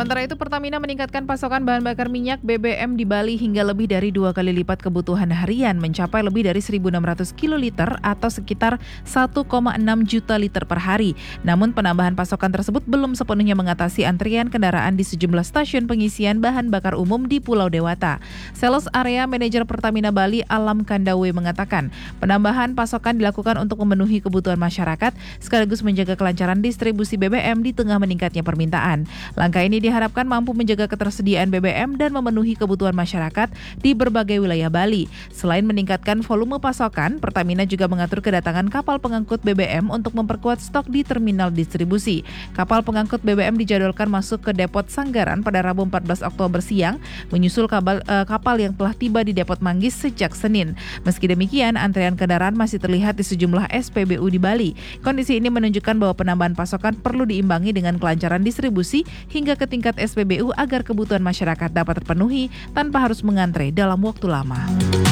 Sementara itu, Pertamina meningkatkan pasokan bahan bakar minyak BBM di Bali hingga lebih dari 2 kali lipat kebutuhan harian, mencapai lebih dari 1.600 kiloliter atau sekitar 1,6 juta liter per hari. Namun penambahan pasokan tersebut belum sepenuhnya mengatasi antrian kendaraan di sejumlah stasiun pengisian bahan bakar umum di Pulau Dewata. Sales Area Manager Pertamina Bali Alam Kandawe mengatakan, penambahan pasokan dilakukan untuk memenuhi kebutuhan masyarakat sekaligus menjaga kelancaran distribusi BBM di tengah meningkatnya permintaan. Langkah ini diharapkan mampu menjaga ketersediaan BBM dan memenuhi kebutuhan masyarakat di berbagai wilayah Bali. Selain meningkatkan volume pasokan, Pertamina juga mengatur kedatangan kapal pengangkut BBM untuk memperkuat stok di terminal distribusi. Kapal pengangkut BBM dijadwalkan masuk ke Depot Sanggaran pada Rabu 14 Oktober siang, menyusul kapal yang telah tiba di Depot Manggis sejak Senin. Meski demikian, antrean kendaraan masih terlihat di sejumlah SPBU di Bali. Kondisi ini menunjukkan bahwa penambahan pasokan perlu diimbangi dengan kelancaran distribusi hingga ke tingkat SPBU agar kebutuhan masyarakat dapat terpenuhi tanpa harus mengantre dalam waktu lama.